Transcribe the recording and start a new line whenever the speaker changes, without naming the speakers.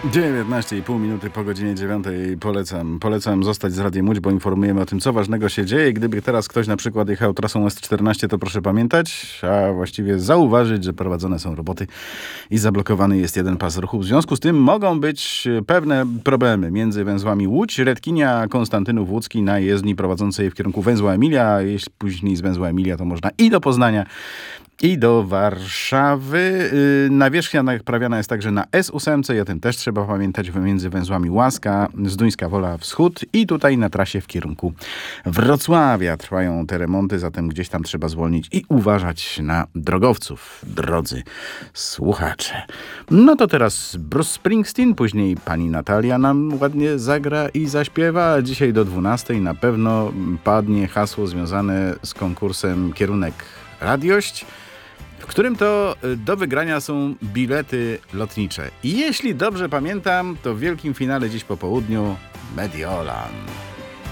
19,5 minuty po godzinie 9. Polecam zostać z Radiem Łódź, bo informujemy o tym, co ważnego się dzieje. Gdyby teraz ktoś na przykład jechał trasą S14, to proszę pamiętać, a właściwie zauważyć, że prowadzone są roboty i zablokowany jest jeden pas ruchu. W związku z tym mogą być pewne problemy między węzłami Łódź, Redkinia, Konstantynów Łódzki na jezdni prowadzącej w kierunku węzła Emilia. Jeśli później z węzła Emilia, to można i do Poznania, i do Warszawy. Nawierzchnia naprawiana jest także na S8, o tym też trzeba pamiętać, między węzłami Łaska, Zduńska Wola Wschód i tutaj na trasie w kierunku Wrocławia trwają te remonty, zatem gdzieś tam trzeba zwolnić i uważać na drogowców, drodzy słuchacze. No to teraz Bruce Springsteen, później pani Natalia nam ładnie zagra i zaśpiewa. Dzisiaj do 12 na pewno padnie hasło związane z konkursem Kierunek Radiość, w którym to do wygrania są bilety lotnicze. I jeśli dobrze pamiętam, to w wielkim finale dziś po południu Mediolan.